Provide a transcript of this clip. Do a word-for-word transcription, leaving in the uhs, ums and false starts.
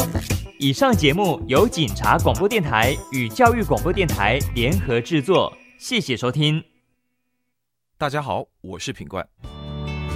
以上节目由警察广播电台与教育广播电台联合制作，谢谢收听。 大家好，我是品冠。